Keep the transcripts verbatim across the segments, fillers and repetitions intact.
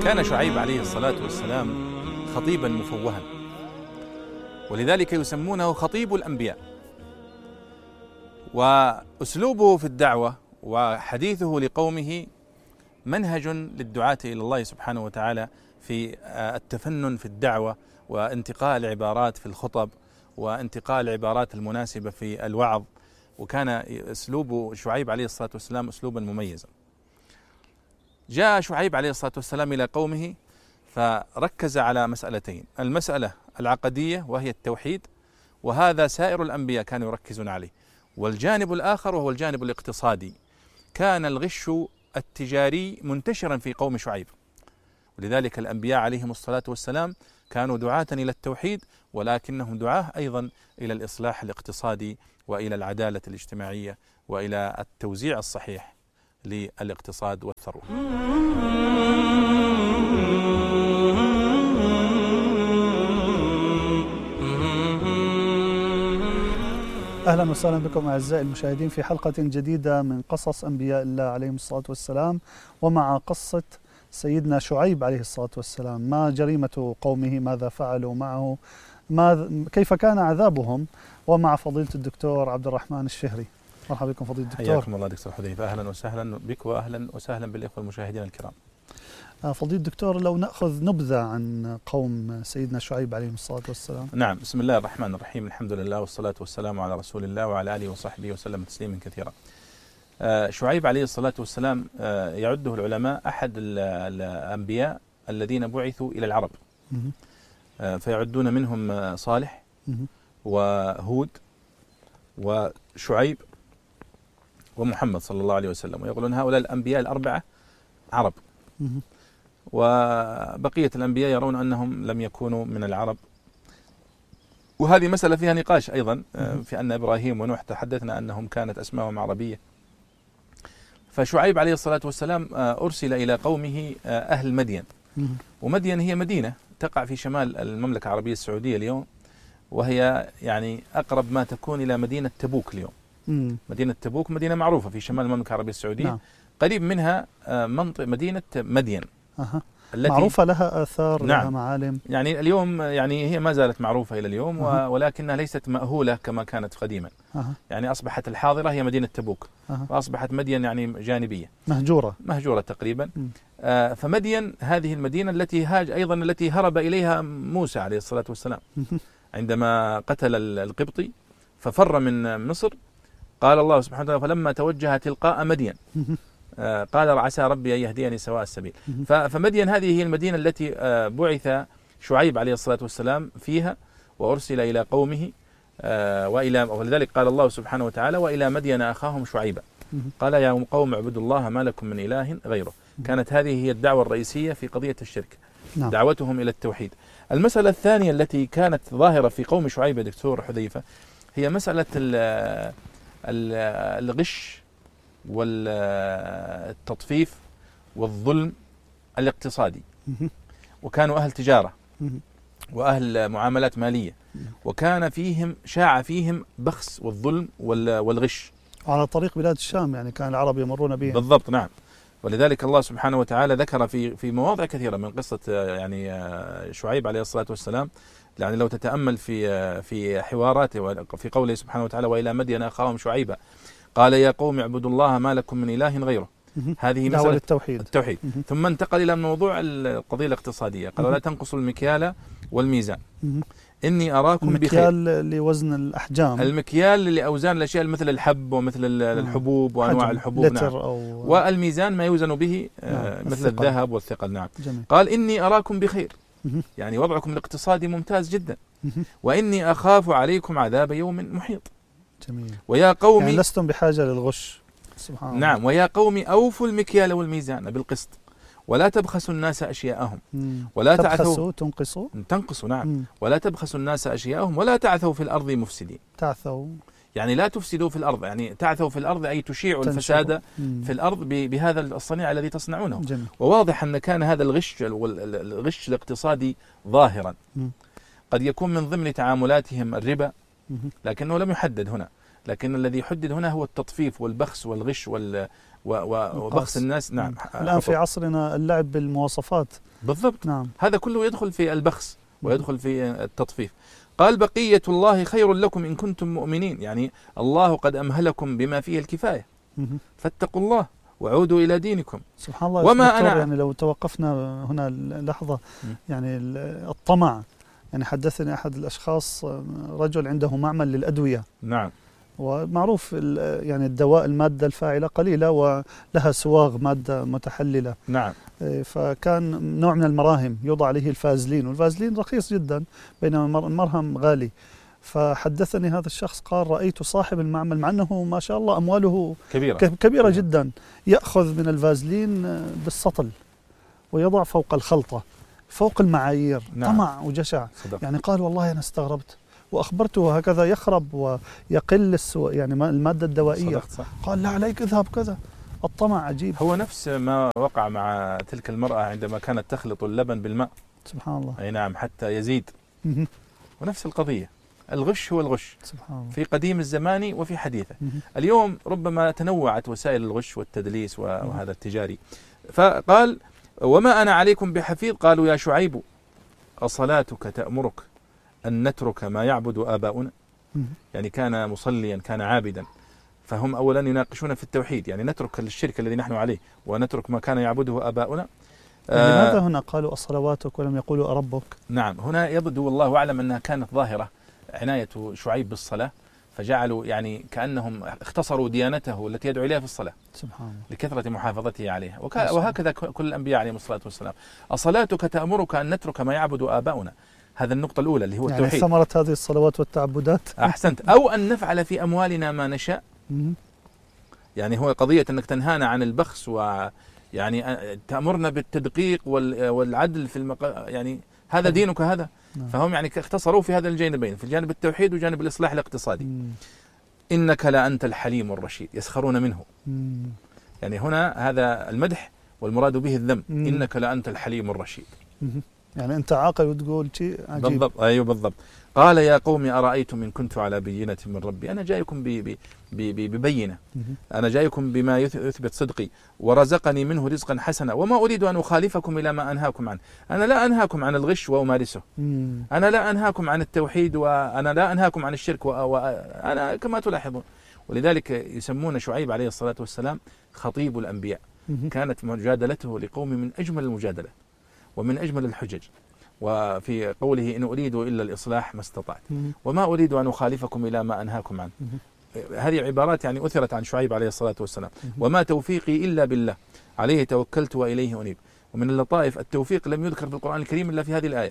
كان شعيب عليه الصلاة والسلام خطيبا مفوها، ولذلك يسمونه خطيب الأنبياء. وأسلوبه في الدعوة وحديثه لقومه منهج للدعاة إلى الله سبحانه وتعالى في التفنن في الدعوة، وانتقاء العبارات في الخطب، وانتقاء العبارات المناسبة في الوعظ. وكان أسلوب شعيب عليه الصلاة والسلام أسلوبا مميزا. جاء شعيب عليه الصلاة والسلام إلى قومه فركز على مسألتين: المسألة العقدية وهي التوحيد، وهذا سائر الأنبياء كانوا يركزون عليه، والجانب الآخر وهو الجانب الاقتصادي. كان الغش التجاري منتشرا في قوم شعيب، ولذلك الأنبياء عليهم الصلاة والسلام كانوا دعاة إلى التوحيد، ولكنهم دعاة أيضا إلى الإصلاح الاقتصادي وإلى العدالة الاجتماعية وإلى التوزيع الصحيح للاقتصاد والثروة. أهلا وسهلا بكم أعزائي المشاهدين في حلقة جديدة من قصص أنبياء الله عليهم الصلاة والسلام، ومع قصة سيدنا شعيب عليه الصلاة والسلام. ما جريمة قومه؟ ماذا فعلوا معه؟ ماذا كيف كان عذابهم؟ ومع فضيلة الدكتور عبد الرحمن الشهري. مرحبا بكم فضيلة الدكتور. حياكم الله دكتور حذيفة، أهلا وسهلا بك وأهلا وسهلا بالإخوة المشاهدين الكرام. فضيلة الدكتور، لو نأخذ نبذة عن قوم سيدنا شعيب عليه الصلاة والسلام. نعم، بسم الله الرحمن الرحيم، الحمد لله والصلاة والسلام على رسول الله وعلى آله وصحبه وسلم تسليما كثيرا. شعيب عليه الصلاة والسلام يعده العلماء أحد الأنبياء الذين بعثوا إلى العرب، فيعدون منهم صالح وهود وشعيب ومحمد صلى الله عليه وسلم، ويقولون هؤلاء الأنبياء الأربعة عرب، وبقية الأنبياء يرون أنهم لم يكونوا من العرب. وهذه مسألة فيها نقاش أيضا، في أن إبراهيم ونوح تحدثنا أنهم كانت أسماءهم عربية. فشعيب عليه الصلاة والسلام أرسل إلى قومه أهل مدين، ومدين هي مدينة تقع في شمال المملكة العربية السعودية اليوم، وهي يعني أقرب ما تكون إلى مدينة تبوك اليوم. مدينة تبوك مدينة معروفة في شمال المملكة العربية السعودية. نعم. قريب منها منطقة مدينة مدين، أه. معروفة، لها آثار. نعم. لها معالم. يعني اليوم يعني هي ما زالت معروفة إلى اليوم، أه. ولكنها ليست مأهولة كما كانت قديما. أه. يعني أصبحت الحاضرة هي مدينة تبوك، أه. وأصبحت مدين يعني جانبية مهجورة مهجورة تقريبا. آه فمدين هذه المدينة التي هاج أيضا التي هرب إليها موسى عليه الصلاة والسلام عندما قتل القبطي ففر من مصر. قال الله سبحانه وتعالى: فلما توجه تلقاء مدين آه قال عسى ربي أن يهديني سواء السبيل. فمدين هذه هي المدينة التي آه بعث شعيب عليه الصلاة والسلام فيها، وأرسل إلى قومه آه وإلى ولذلك قال الله سبحانه وتعالى: وإلى مدين أخاهم شعيبا قال يا قوم اعبدوا الله ما لكم من إله غيره. كانت هذه هي الدعوة الرئيسية في قضية الشرك. نعم. دعوتهم إلى التوحيد. المسألة الثانية التي كانت ظاهرة في قوم شعيب دكتور حذيفة هي مسألة الغش والتطفيف والظلم الاقتصادي. وكانوا أهل تجارة وأهل معاملات مالية، وكان فيهم شاع فيهم بخس والظلم والغش على طريق بلاد الشام، يعني كان العرب يمرون بهم. بالضبط. نعم. ولذلك الله سبحانه وتعالى ذكر في في مواضع كثيرة من قصة يعني شعيب عليه الصلاة والسلام. يعني لو تتأمل في في حواراته في قوله سبحانه وتعالى: وإلى مدين أخاهم شعيبا قال يا قوم اعبدوا الله ما لكم من إله غيره. هذه مسألة التوحيد. التوحيد. ثم انتقل إلى موضوع القضية الاقتصادية، قال: ولا تنقصوا المكيال والميزان إني أراكم بخير. المكيال لوزن الأحجام، المكيال لأوزان الأشياء مثل الحب ومثل الحبوب وأنواع الحبوب. نعم. والميزان ما يوزن به آه مثل الثقل. الذهب والثقل. نعم. جميل. قال: إني أراكم بخير، يعني وضعكم الاقتصادي ممتاز جدا، وإني أخاف عليكم عذاب يوم محيط. جميل. ويا قوم يعني لستم بحاجة للغش. سبحان الله. نعم. ويا قوم أوفوا المكيال والميزان بالقسط ولا تبخسوا الناس أشياءهم ولا تعثوا تنقصوا تنقصوا. نعم. مم. ولا تبخسوا الناس أشياءهم ولا تعثوا في الأرض مفسدين. تعثوا يعني لا تفسدوا في الأرض، يعني تعثوا في الأرض أي تشيعوا الفساد في الأرض بهذا الصنيع الذي تصنعونه. جميل. وواضح أن كان هذا الغش الغش الاقتصادي ظاهرا. مم. قد يكون من ضمن تعاملاتهم الربا، لكنه لم يحدد هنا. لكن الذي يحدد هنا هو التطفيف والبخس والغش وال وبخس الناس. نعم. الآن في عصرنا اللعب بالمواصفات. بالضبط. نعم. هذا كله يدخل في البخس ويدخل في التطفيف. قال بقية الله خير لكم إن كنتم مؤمنين، يعني الله قد أمهلكم بما فيه الكفاية فاتقوا الله وعودوا إلى دينكم. سبحان الله. وما أنا يعني لو توقفنا هنا لحظة، يعني الطمع، يعني حدثني أحد الأشخاص رجل عنده معمل للأدوية. نعم. ومعروف يعني الدواء المادة الفاعلة قليلة ولها سواغ مادة متحللة. نعم. فكان نوع من المراهم يوضع عليه الفازلين، والفازلين رخيص جدا بينما المرهم غالي. فحدثني هذا الشخص قال رأيت صاحب المعمل مع أنه ما شاء الله أمواله كبيرة, كبيرة جدا يأخذ من الفازلين بالسطل ويضع فوق الخلطة فوق المعايير. نعم. طمع وجشع. صدق. يعني قال والله أنا استغربت وأخبرته هكذا يخرب ويقل السو... يعني المادة الدوائية. صح. قال لا عليك اذهب كذا. الطمع عجيب. هو نفس ما وقع مع تلك المرأة عندما كانت تخلط اللبن بالماء. سبحان الله. أي نعم حتى يزيد. ونفس القضية، الغش هو الغش. سبحان الله. في قديم الزمان وفي حديثه. اليوم ربما تنوعت وسائل الغش والتدليس وهذا التجاري. فقال وما أنا عليكم بحفيظ. قالوا يا شعيب أصلاتك تأمرك أن نترك ما يعبد آباؤنا؟ يعني كان مصليا كان عابدا، فهم أولا يناقشون في التوحيد، يعني نترك الشرك الذي نحن عليه ونترك ما كان يعبده آباؤنا. يعني لماذا هنا قالوا أصلواتك ولم يقولوا أربك؟ نعم، هنا يبدو والله أعلم أنها كانت ظاهرة عناية شعيب بالصلاة، فجعلوا يعني كأنهم اختصروا ديانته التي يدعو إليها في الصلاة. سبحان الله. لكثرة محافظته عليها. وهكذا كل الأنبياء عليهم الصلاة والسلام. أصلاتك تأمرك أن نترك ما يعبد آباؤنا. هذا النقطة الأولى اللي هو يعني التوحيد. ثمرة هذه الصلوات والتعبدات. أحسنت. أو أن نفعل في أموالنا ما نشاء. يعني هو قضية أنك تنهانا عن البخس، ويعني تأمرنا بالتدقيق والعدل في المق... يعني هذا دينك هذا. نعم. فهم يعني اختصروا في هذا الجانبين، في جانب التوحيد وجانب الإصلاح الاقتصادي. مم. إنك لأنت الحليم الرشيد، يسخرون منه. مم. يعني هنا هذا المدح والمراد به الذم. مم. إنك لأنت الحليم الرشيد. مم. يعني أنت عاقل وتقول شيء عجيب. بالضبط. أيوه بالضبط. قال يا قوم أرأيتم إن كنت على بينة من ربي. أنا جايكم ببينة، أنا جايكم بما يثبت صدقي ورزقني منه رزقا حسنا، وما أريد أن أخالفكم إلى ما أنهاكم عنه. أنا لا أنهاكم عن الغش وأمارسه، أنا لا أنهاكم عن التوحيد، وأنا لا أنهاكم عن الشرك، وأنا كما تلاحظون. ولذلك يسمون شعيب عليه الصلاة والسلام خطيب الأنبياء. كانت مجادلته لقوم من أجمل المجادلة ومن أجمل الحجج. وفي قوله إن أريد إلا الإصلاح ما استطعت وما أريد أن أخالفكم إلى ما أنهاكم عنه. هذه عبارات يعني أثرت عن شعيب عليه الصلاة والسلام. وما توفيقي إلا بالله عليه توكلت وإليه أنيب. ومن اللطائف التوفيق لم يذكر في القرآن الكريم إلا في هذه الآية.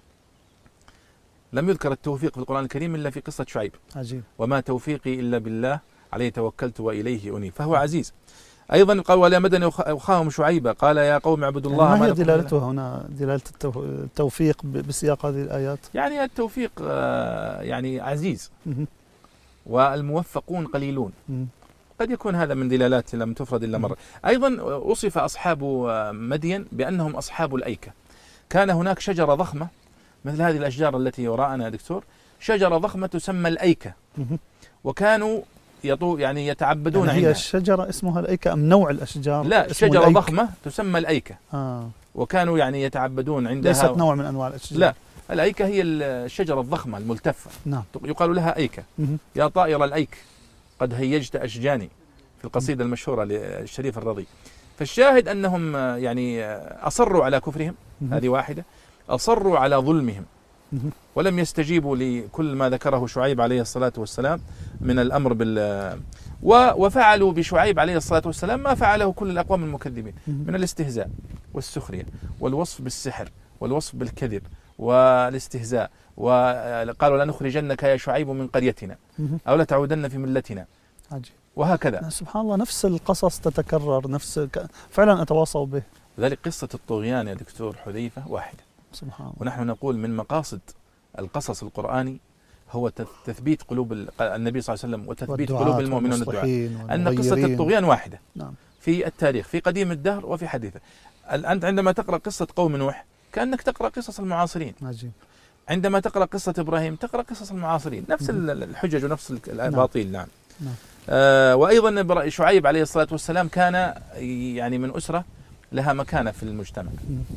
لم يذكر التوفيق في القرآن الكريم إلا في قصة شعيب. عجيب. وما توفيقي إلا بالله عليه توكلت وإليه أنيب. فهو عزيز. أيضا قال ولا مدن أخاهم شعيبا قال يا قوم اعبدوا الله. يعني ما هي دلالتها هنا دلالة التوفيق بسياق هذه الآيات؟ يعني التوفيق يعني عزيز والموفقون قليلون. قد يكون هذا من دلالات لم تفرد إلا مرة. أيضا وصف أصحاب مدين بأنهم أصحاب الأيكة. كان هناك شجرة ضخمة مثل هذه الأشجار التي وراءنا يا دكتور، شجرة ضخمة تسمى الأيكة، وكانوا يطو يعني يتعبدون يعني هي عندها. الشجرة اسمها الأيكة أم نوع الأشجار؟ لا، شجرة الأيك. ضخمة تسمى الأيكة. آه. وكانوا يعني يتعبدون عندها. ليست نوع من أنواع الأشجار. لا، الأيكة هي الشجرة الضخمة الملتفة. نعم. يقال لها أيكة. مه. يا طائر الأيك قد هيجت أشجاني، في القصيدة المشهورة للشريف الرضي. فالشاهد أنهم يعني أصروا على كفرهم. مه. هذه واحدة. أصروا على ظلمهم. ولم يستجيبوا لكل ما ذكره شعيب عليه الصلاة والسلام من الأمر بال وفعلوا بشعيب عليه الصلاة والسلام ما فعله كل الأقوام المكذبين من الاستهزاء والسخرية والوصف بالسحر والوصف بالكذب والاستهزاء. وقالوا لا نخرجنك يا شعيب من قريتنا أو لا تعودن في ملتنا. عجيب. وهكذا سبحان الله، نفس القصص تتكرر، نفس فعلا أتواصوا به. لذلك قصة الطغيان يا دكتور حذيفة واحدة. سبحان الله. ونحن نقول من مقاصد القصص القرآني هو تثبيت قلوب النبي صلى الله عليه وسلم وتثبيت قلوب المؤمنين والدعاء. أن قصة الطغيان واحدة. نعم. في التاريخ، في قديم الدهر وفي حديثه. أنت عندما تقرأ قصة قوم نوح كأنك تقرأ قصص المعاصرين. عجيب. عندما تقرأ قصة إبراهيم تقرأ قصص المعاصرين، نفس الحجج ونفس الأباطيل. نعم, نعم. آه وأيضا شعيب عليه الصلاة والسلام كان يعني من أسرة لها مكانة في المجتمع،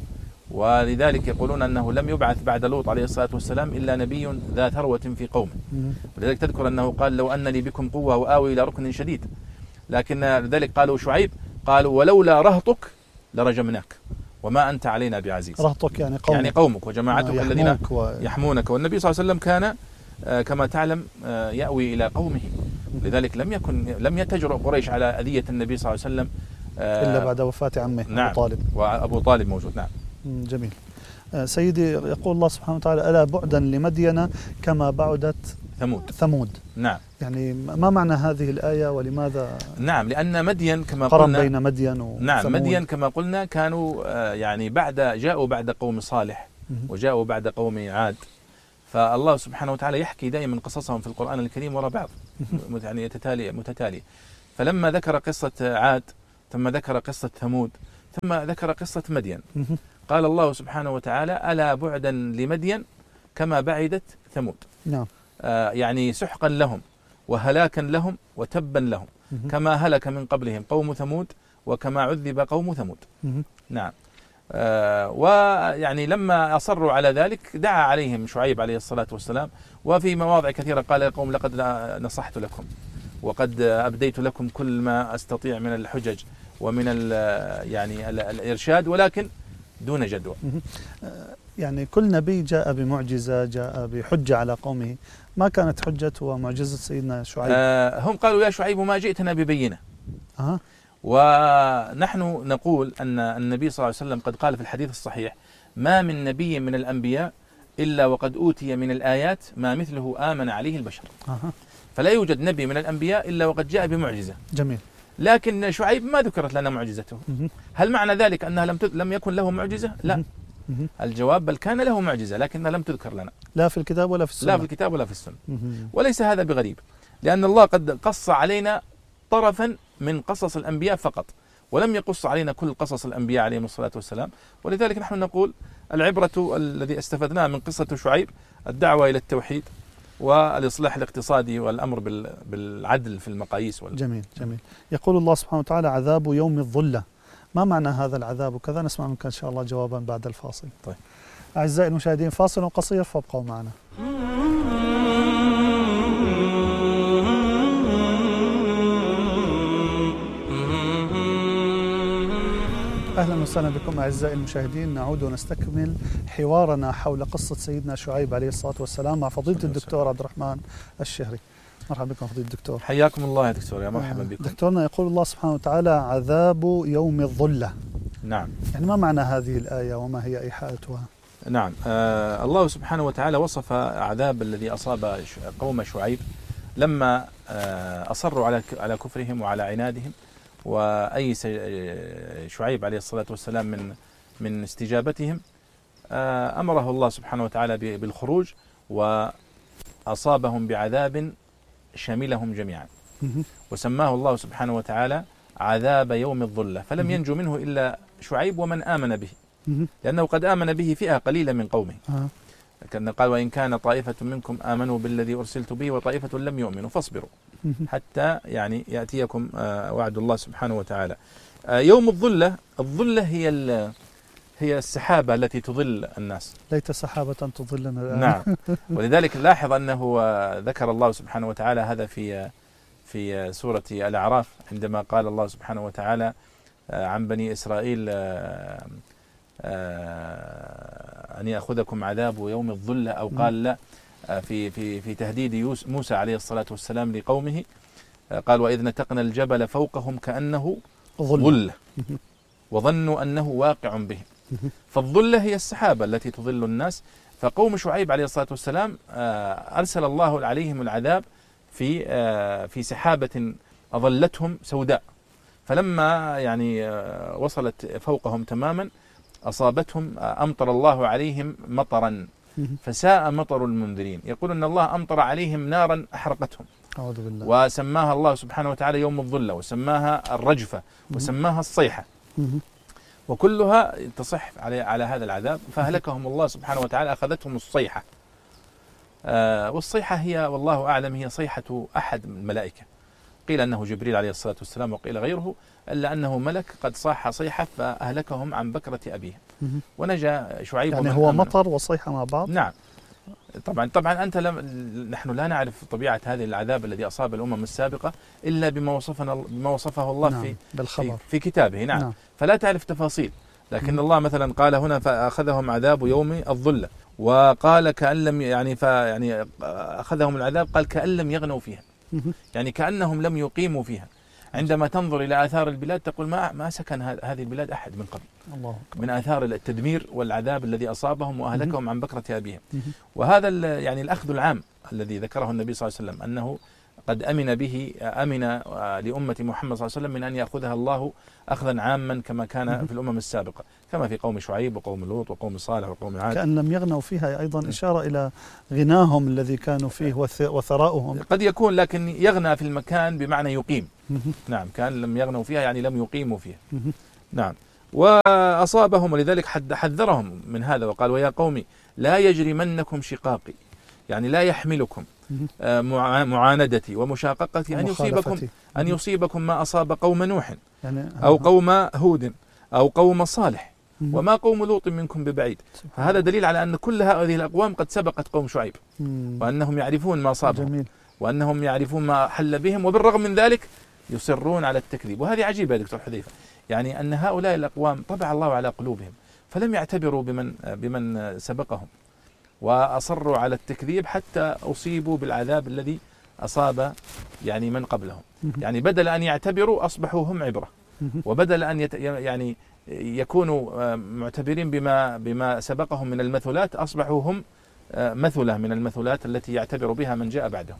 ولذلك يقولون أنه لم يبعث بعد لوط عليه الصلاة والسلام إلا نبي ذا ثروة في قومه، ولذلك تذكر أنه قال لو أن لي بكم قوة وآوي إلى ركن شديد، لكن لذلك قالوا شعيب قالوا ولولا رهطك لرجمناك وما أنت علينا بعزيز. رهطك يعني قومك، يعني قومك وجماعتك الذين و... يحمونك. والنبي صلى الله عليه وسلم كان كما تعلم يأوي إلى قومه، لذلك لم يكن لم يتجرؤ قريش على أذية النبي صلى الله عليه وسلم إلا بعد وفاة عمه نعم أبو طالب. وأبو طالب موجود. نعم. جميل. سيدي يقول الله سبحانه وتعالى ألا بعدا لمدين كما بعدت ثمود. ثمود. نعم. يعني ما معنى هذه الآية ولماذا؟ نعم، لأن مدين كما قرن قلنا بين مدين وثمود. نعم، مدين كما قلنا كانوا يعني بعد جاءوا بعد قوم صالح وجاءوا بعد قوم عاد، فالله سبحانه وتعالى يحكي دائما قصصهم في القرآن الكريم وراء بعض يعني يتتالي متتالي. فلما ذكر قصة عاد ثم ذكر قصة ثمود ثم ذكر قصة مدين، قال الله سبحانه وتعالى ألا بعدا لمدين كما بعدت ثمود. نعم. آه يعني سحقا لهم وهلاكا لهم وتبا لهم كما هلك من قبلهم قوم ثمود وكما عذب قوم ثمود. نعم. آه ويعني لما أصروا على ذلك دعا عليهم شعيب عليه الصلاة والسلام، وفي مواضع كثيرة قال يا قوم لقد نصحت لكم وقد أبديت لكم كل ما أستطيع من الحجج ومن ال يعني ال الإرشاد ولكن دون جدوى. يعني كل نبي جاء بمعجزة، جاء بحجة على قومه، ما كانت حجة ومعجزة سيدنا شعيب؟ آه هم قالوا يا شعيب ما جئتنا ببينة. أه. ونحن نقول أن النبي صلى الله عليه وسلم قد قال في الحديث الصحيح ما من نبي من الأنبياء إلا وقد أوتي من الآيات ما مثله آمن عليه البشر. أه. فلا يوجد نبي من الأنبياء إلا وقد جاء بمعجزة. جميل. لكن شعيب ما ذكرت لنا معجزته. هل معنى ذلك أنها لم لم يكن له معجزة؟ لا. الجواب بل كان له معجزة لكنها لم تذكر لنا لا في الكتاب ولا في السنة. لا في الكتاب ولا في السنة. وليس هذا بغريب، لأن الله قد قص علينا طرفا من قصص الأنبياء فقط، ولم يقص علينا كل قصص الأنبياء عليهم الصلاة والسلام. ولذلك نحن نقول العبرة الذي استفدناه من قصة شعيب الدعوة إلى التوحيد والإصلاح الاقتصادي والأمر بالعدل في المقاييس وال... جميل جميل. يقول الله سبحانه وتعالى عذاب يوم الظلة، ما معنى هذا العذاب وكذا؟ نسمع منك إن شاء الله جوابا بعد الفاصل. طيب أعزائي المشاهدين فاصل قصير فابقوا معنا. أهلا وسهلا بكم أعزائي المشاهدين، نعود ونستكمل حوارنا حول قصة سيدنا شعيب عليه الصلاة والسلام مع فضيلة الدكتور عبد الرحمن الشهري. مرحبا بكم فضيلة الدكتور. حياكم الله يا دكتور. يا مرحبا بكم. دكتورنا يقول الله سبحانه وتعالى عذاب يوم الظلة. نعم. يعني ما معنى هذه الآية وما هي إيحاءاتها؟ نعم. آه الله سبحانه وتعالى وصف عذاب الذي أصاب قوم شعيب لما آه أصروا على على كفرهم وعلى عنادهم، وأي شعيب عليه الصلاة والسلام من من استجابتهم آه أمره الله سبحانه وتعالى بالخروج وأصابهم بعذاب شملهم جميعا، وسماه الله سبحانه وتعالى عذاب يوم الظلة، فلم ينجو منه إلا شعيب ومن آمن به، لأنه قد آمن به فئة قليلة من قومه. كان قال وإن كان طائفة منكم آمنوا بالذي أرسلت به وطائفة لم يؤمنوا فاصبروا حتى يعني يأتيكم وعد الله سبحانه وتعالى. يوم الظلة، الظلة هي هي السحابة التي تظل الناس. ليت سحابة تظلنا الآن. نعم. ولذلك لاحظ أنه ذكر الله سبحانه وتعالى هذا في في سورة الأعراف عندما قال الله سبحانه وتعالى عن بني إسرائيل أن يأخذكم عذاب يوم الظلة، أو قال لا في في في تهديد موسى عليه الصلاة والسلام لقومه، قال وإذ نتقنا الجبل فوقهم كأنه ظلة وظنوا أنه واقع بهم. فالظلة هي السحابة التي تظل الناس. فقوم شعيب عليه الصلاة والسلام أرسل الله عليهم العذاب في في سحابة أظلتهم سوداء، فلما يعني وصلت فوقهم تماما أصابتهم أمطر الله عليهم مطرا فساء مطر المنذرين. يقول أن الله أمطر عليهم نارا أحرقتهم، أعوذ بالله. وسماها الله سبحانه وتعالى يوم الظلة، وسماها الرجفة، وسماها الصيحة، وكلها تصح على على هذا العذاب. فهلكهم الله سبحانه وتعالى، أخذتهم الصيحة آه والصيحة هي والله أعلم هي صيحة أحد الملائكة، قيل أنه جبريل عليه الصلاة والسلام وقيل غيره، إلا أنه ملك قد صاح صيحة فأهلكهم عن بكرة أبيهم ونجا شعيب. يعني هو مطر وصيحة مع بعض؟ نعم طبعا. طبعا أنت لم نحن لا نعرف طبيعة هذه العذاب الذي أصاب الأمم السابقة إلا بما وصفنا بما وصفه الله نعم في, بالخبر. في في كتابه. نعم, نعم فلا تعرف تفاصيل، لكن م. الله مثلا قال هنا فأخذهم عذاب يوم الظلة، وقال كأن لم يعني يعني أخذهم العذاب قال كأن لم يغنوا فيها، يعني كأنهم لم يقيموا فيها. عندما تنظر إلى آثار البلاد تقول ما ما سكن هذه البلاد أحد من قبل، الله من آثار التدمير والعذاب الذي أصابهم وأهلكهم عن بكرة أبيهم. وهذا يعني الأخذ العام الذي ذكره النبي صلى الله عليه وسلم أنه قد أمن به أمن لأمة محمد صلى الله عليه وسلم من أن يأخذها الله أخذا عاما كما كان في الأمم السابقة، كما في قوم شعيب وقوم لوط وقوم صالح وقوم عاد. كأن لم يغنوا فيها أيضا إشارة إلى غناهم الذي كانوا فيه وثراؤهم. قد يكون، لكن يغنى في المكان بمعنى يقيم. نعم كان لم يغنوا فيها يعني لم يقيموا فيها. نعم وأصابهم، ولذلك حذرهم من هذا وقال ويا قوم لا يجرمنكم شقاقي، يعني لا يحملكم معاندتي ومشاققتي أن يصيبكم أن يصيبكم ما أصاب قوم نوح يعني أو قوم هود أو قوم صالح وما قوم لوط منكم ببعيد. فهذا دليل على أن كل هذه الأقوام قد سبقت قوم شعيب وأنهم يعرفون ما أصابهم وأنهم يعرفون ما حل بهم، وبالرغم من ذلك يصرون على التكذيب. وهذه عجيبة يا دكتور حذيفة، يعني أن هؤلاء الأقوام طبع الله على قلوبهم فلم يعتبروا بمن بمن سبقهم وأصروا على التكذيب حتى أصيبوا بالعذاب الذي أصاب يعني من قبلهم. يعني بدل أن يعتبروا أصبحوا هم عبرة، وبدل أن يت يعني يكونوا معتبرين بما بما سبقهم من المثلات أصبحوا هم مثلة من المثلات التي يعتبر بها من جاء بعدهم.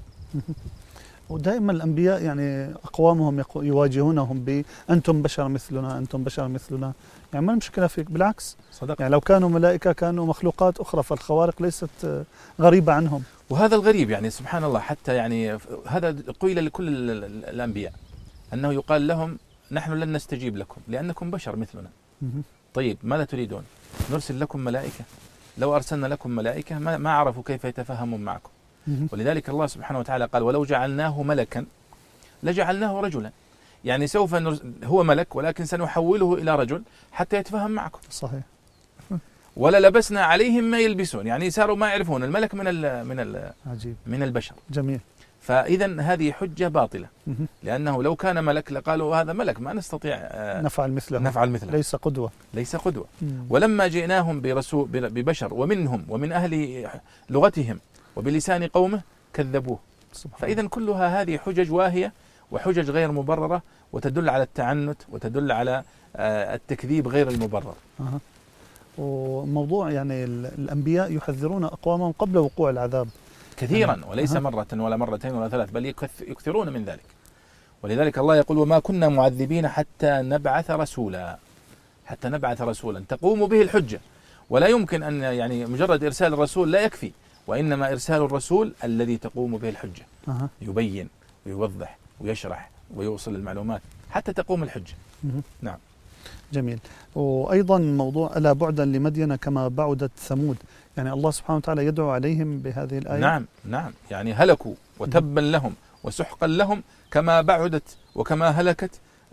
ودائما الأنبياء يعني أقوامهم يواجهونهم بأنتم بشر مثلنا أنتم بشر مثلنا، يعني ما المشكلة فيك، بالعكس صدق. يعني لو كانوا ملائكة كانوا مخلوقات أخرى، فالخوارق ليست غريبة عنهم. وهذا الغريب يعني سبحان الله، حتى يعني هذا قيل لكل الأنبياء أنه يقال لهم نحن لن نستجيب لكم لأنكم بشر مثلنا. طيب ماذا تريدون؟ نرسل لكم ملائكة؟ لو أرسلنا لكم ملائكة ما, ما عرفوا كيف يتفاهمون معكم. ولذلك الله سبحانه وتعالى قال ولو جعلناه ملكا لجعلناه رجلا، يعني سوف هو ملك ولكن سنحوله إلى رجل حتى يتفاهم معكم. صحيح. ولا لبسنا عليهم ما يلبسون، يعني صاروا ما يعرفون الملك من ال من ال عجيب. من البشر. جميل. فإذا هذه حجة باطلة، لأنه لو كان ملك لقالوا هذا ملك ما نستطيع نفعل مثله نفعل مثله ليس قدوة ليس قدوة. ولما جئناهم برسول ببشر ومنهم ومن أهل لغتهم وبلسان قومه كذبوه. فإذا كلها هذه حجج واهية وحجج غير مبررة، وتدل على التعنت وتدل على التكذيب غير المبرر. أه. وموضوع يعني الأنبياء يحذرون أقوامهم قبل وقوع العذاب كثيرا، وليس مرة ولا مرتين ولا ثلاث، بل يكثرون من ذلك. ولذلك الله يقول وما كنا معذبين حتى نبعث رسولا، حتى نبعث رسولا تقوم به الحجة. ولا يمكن أن يعني مجرد إرسال الرسول لا يكفي، وإنما إرسال الرسول الذي تقوم به الحجة، أه. يبين ويوضح ويشرح ويوصل المعلومات حتى تقوم الحجة. أه. نعم. جميل. وأيضا موضوع ألا بعدا لمدين كما بعدت ثمود، يعني الله سبحانه وتعالى يدعو عليهم بهذه الآية. نعم نعم، يعني هلكوا وتبا لهم وسحقا لهم كما بعدت وكما هلكت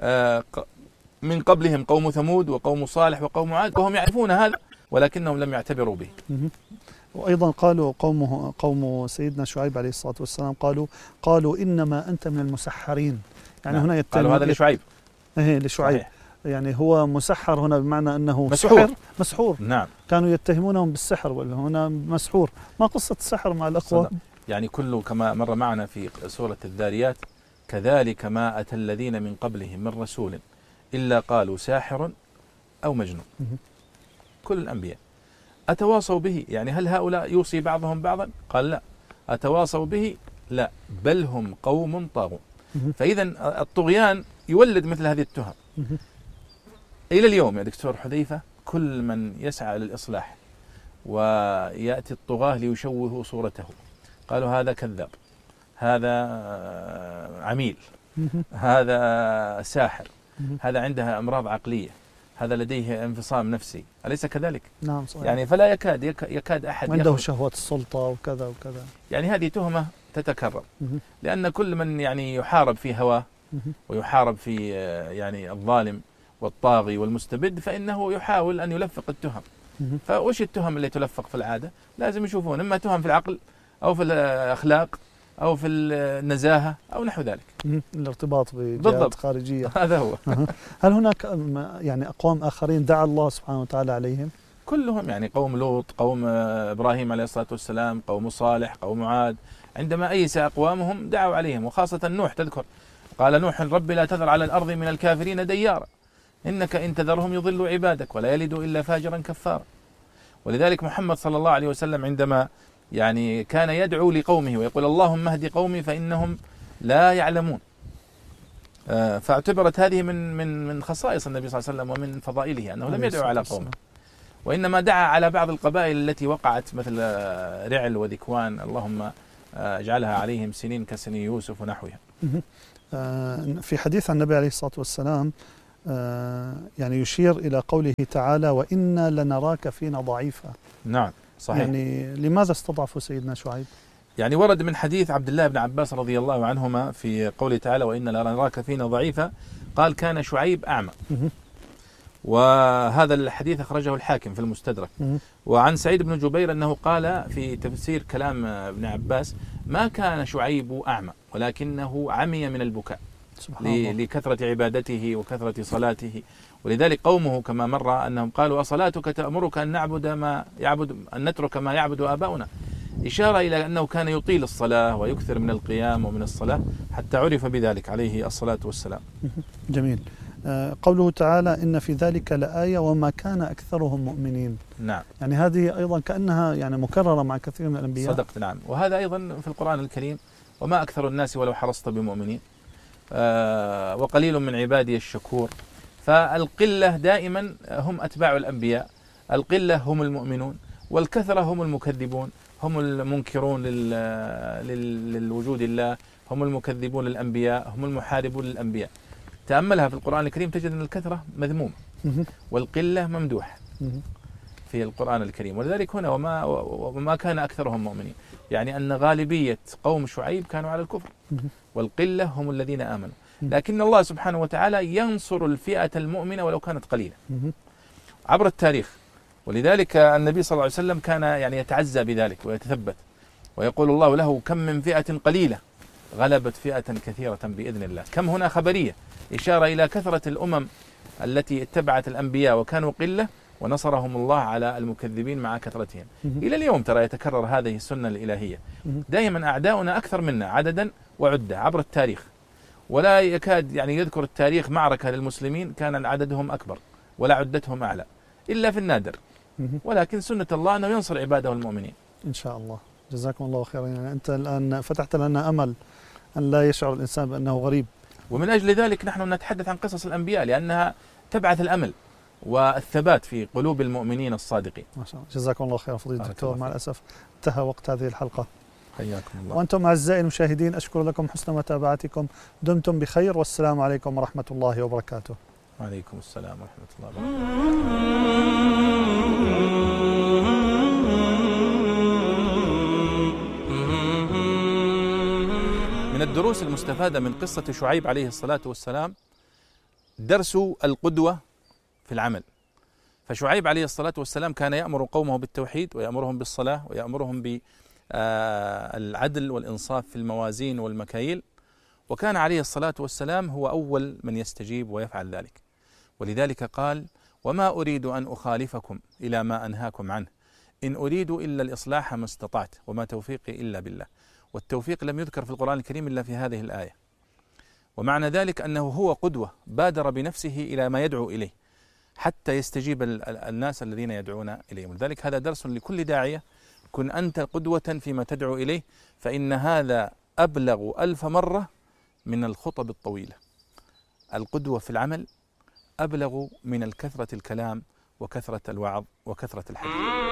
من قبلهم قوم ثمود وقوم صالح وقوم عاد، وهم يعرفون هذا ولكنهم لم يعتبروا به. وأيضا قالوا قومه قوم سيدنا شعيب عليه الصلاة والسلام قالوا قالوا إنما أنت من المسحرين، يعني نعم. هنا قالوا هذا لشعيب. ايه لشعيب. صحيح. يعني هو مسحر هنا بمعنى أنه مسحور. سحر مسحور. نعم. كانوا يتهمونهم بالسحر، ولا هنا مسحور. ما قصة السحر مع الأقوام؟ يعني كله كما مر معنا في سورة الذاريات كذلك ما أتى الذين من قبلهم من رسول إلا قالوا ساحر أو مجنون. كل الأنبياء أتواصوا به، يعني هل هؤلاء يوصي بعضهم بعضا؟ قال لا. أتواصوا به؟ لا، بل هم قوم طاغون. فإذا الطغيان يولد مثل هذه التهم. إلى اليوم يا دكتور حذيفة كل من يسعى للإصلاح ويأتي الطغاة ليشوهوا صورته قالوا هذا كذاب، هذا عميل، هذا ساحر، هذا عندها أمراض عقلية، هذا لديه انفصام نفسي، أليس كذلك؟ نعم صحيح. يعني فلا يكاد يكاد أحد عنده شهوة السلطة وكذا وكذا. يعني هذه تهمة تتكرر، لأن كل من يعني يحارب في هواه ويحارب في يعني الظالم والطاغي والمستبد فإنه يحاول أن يلفق التهم. فوش التهم اللي تلفق في العادة؟ لازم يشوفون إما تهم في العقل أو في الأخلاق أو في النزاهة أو نحو ذلك. الارتباط بجهات خارجية. هذا هو. هل هناك يعني أقوام آخرين دعا الله سبحانه وتعالى عليهم؟ كلهم، يعني قوم لوط، قوم إبراهيم عليه الصلاة والسلام، قوم صالح، قوم عاد، عندما أيس أقوامهم دعوا عليهم، وخاصة نوح. تذكر قال نوح رب لا تذر على الأرض من الكافرين ديارا إنك إن تذرهم يضلوا عبادك ولا يلدوا إلا فاجرا كفارا. ولذلك محمد صلى الله عليه وسلم عندما يعني كان يدعو لقومه ويقول اللهم اهد قومي فإنهم لا يعلمون، فاعتبرت هذه من من من خصائص النبي صلى الله عليه وسلم ومن فضائله أنه لم يدعو على قومه، وإنما دعا على بعض القبائل التي وقعت مثل رعل وذكوان، اللهم اجعلها عليهم سنين كسني يوسف ونحوها. في حديث عن النبي عليه الصلاة والسلام يعني يشير إلى قوله تعالى وإنا لنراك فينا ضعيفا. نعم صحيح. يعني لماذا استضعفوا سيدنا شعيب؟ يعني ورد من حديث عبد الله بن عباس رضي الله عنهما في قوله تعالى وإنا لنراك فينا ضعيفا، قال كان شعيب أعمى، وهذا الحديث أخرجه الحاكم في المستدرك. وعن سعيد بن جبير أنه قال في تفسير كلام ابن عباس ما كان شعيب أعمى ولكنه عمي من البكاء لكثرة عبادته وكثرة صلاته. ولذلك قومه كما مر أنهم قالوا أصلاتك تأمرك أن نعبد ما يعبد أن نترك ما يعبد آباؤنا، إشارة إلى أنه كان يطيل الصلاة ويكثر من القيام ومن الصلاة حتى عرف بذلك عليه الصلاة والسلام. جميل. قوله تعالى إن في ذلك لآية وما كان أكثرهم مؤمنين. نعم. يعني هذه أيضا كأنها يعني مكررة مع كثير من الأنبياء. صدقت. نعم. وهذا أيضا في القرآن الكريم وما أكثر الناس ولو حرصت بمؤمنين آه وقليل من عبادي الشكور. فالقلة دائما هم أتباع الأنبياء، القلة هم المؤمنون، والكثرة هم المكذبون، هم المنكرون للوجود الله، هم المكذبون للأنبياء، هم المحاربون للأنبياء. تأملها في القرآن الكريم تجد أن الكثرة مذمومة والقلة ممدوح في القرآن الكريم. ولذلك هنا وما, وما كان أكثرهم مؤمنين، يعني أن غالبية قوم شعيب كانوا على الكفر والقلة هم الذين آمنوا. لكن الله سبحانه وتعالى ينصر الفئة المؤمنة ولو كانت قليلة عبر التاريخ. ولذلك النبي صلى الله عليه وسلم كان يعني يتعزى بذلك ويتثبت ويقول الله له كم من فئة قليلة غلبت فئة كثيرة بإذن الله. كم هنا خبرية إشارة إلى كثرة الأمم التي اتبعت الأنبياء وكانوا قلة ونصرهم الله على المكذبين مع كثرتهم. إلى اليوم ترى يتكرر هذه السنة الإلهية، دائما أعداؤنا أكثر منا عددا وعدة عبر التاريخ، ولا يكاد يعني يذكر التاريخ معركة للمسلمين كان عددهم أكبر ولا عدتهم أعلى إلا في النادر، ولكن سنة الله أنه ينصر عباده المؤمنين إن شاء الله. جزاكم الله خيرا. يعني أنت الآن فتحت لنا أمل أن لا يشعر الإنسان بأنه غريب، ومن أجل ذلك نحن نتحدث عن قصص الأنبياء لأنها تبعث الأمل والثبات في قلوب المؤمنين الصادقين. ما شاء الله. جزاكم الله خيرا فضيلة الدكتور. مع الأسف انتهى وقت هذه الحلقة. حياكم الله. وأنتم أعزائي المشاهدين أشكر لكم حسن متابعتكم، دمتم بخير والسلام عليكم ورحمة الله وبركاته. وعليكم السلام ورحمة الله وبركاته. من الدروس المستفادة من قصة شعيب عليه الصلاة والسلام درس القدوة في العمل. فشعيب عليه الصلاة والسلام كان يأمر قومه بالتوحيد ويأمرهم بالصلاة ويأمرهم بالعدل والإنصاف في الموازين والمكاييل، وكان عليه الصلاة والسلام هو أول من يستجيب ويفعل ذلك. ولذلك قال وما أريد أن أخالفكم إلى ما أنهاكم عنه إن أريد إلا الإصلاح ما استطعت وما توفيقي إلا بالله. والتوفيق لم يذكر في القرآن الكريم إلا في هذه الآية، ومعنى ذلك أنه هو قدوة بادر بنفسه إلى ما يدعو إليه حتى يستجيب الناس الذين يدعون إليهم. لذلك هذا درس لكل داعية، كن أنت قدوة فيما تدعو إليه، فإن هذا أبلغ ألف مرة من الخطب الطويلة. القدوة في العمل أبلغ من الكثرة الكلام وكثرة الوعظ وكثرة الحديث.